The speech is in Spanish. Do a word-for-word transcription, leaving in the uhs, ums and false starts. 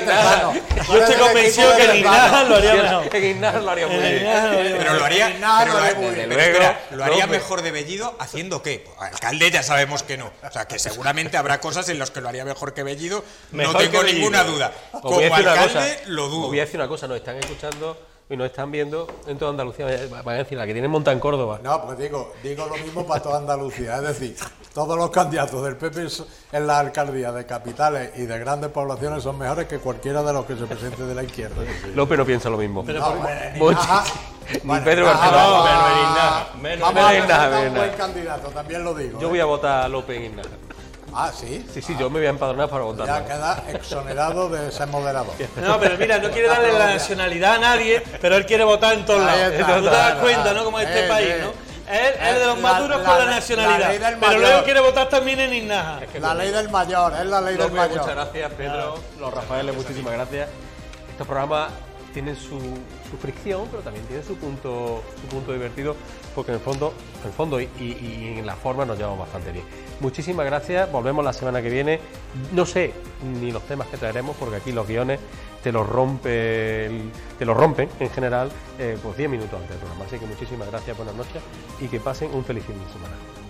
plano. Yo estoy convencido que Guinaja lo haría mejor. Que Guinaja lo haría muy bien. Pero lo haría, pero lo haría, Desde pero luego, espera, ¿lo haría López. mejor de Bellido haciendo qué? Pues, alcalde ya sabemos que no. O sea, que seguramente habrá cosas en las que lo haría mejor que Bellido, no Mejor tengo que Bellido. ninguna duda. Os Como voy a decir una alcalde, cosa, lo os dudo. voy a decir una cosa, nos están escuchando y nos están viendo en toda Andalucía. Van a decir, la que tienen monta en Córdoba. No, pues digo, digo lo mismo para toda Andalucía. Es decir, todos los candidatos del P P en la alcaldía de capitales y de grandes poblaciones son mejores que cualquiera de los que se presente de la izquierda. López no piensa lo mismo. No, bueno, ni Monchi, Naja- ni bueno, Pedro Naja, Barceló. vamos a- pero en Inaja, menos- Vamos menos a en Inaja, presentar un menos en buen Inaja. candidato, también lo digo. Yo ¿eh? voy a votar a López en Guinaja. Ah, sí. Sí, sí, yo me voy a empadronar para Ya votar. queda exonerado de ser moderador. No, pero mira, no quiere darle la nacionalidad a nadie, pero él quiere votar en todos Ahí lados. está, Tú te das claro, cuenta, claro. ¿no? Como este Eh, país, eh. ¿no? Él es de los La- más duros la- con la la nacionalidad, ley del pero mayor. luego quiere votar también en Inaja. La ley del mayor, es la ley del López, muchas mayor. gracias, Pedro. Los Rafaeles, muchísimas gracias. Estos programas tienen su, su fricción, pero también tienen su punto, su punto divertido, porque en el fondo, en el fondo y, y- y en la forma nos llevamos bastante bien. Muchísimas gracias, volvemos la semana que viene. No sé ni los temas que traeremos, porque aquí los guiones te los rompe, el- te los rompen en general, eh, pues diez minutos antes del programa. Así que muchísimas gracias, buenas noches y que pasen un feliz fin de semana.